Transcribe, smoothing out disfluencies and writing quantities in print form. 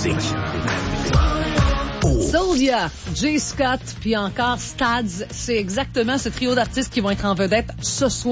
musique. Soldia, J. Scott, puis encore Stads, c'est exactement ce trio d'artistes qui vont être en vedette ce soir.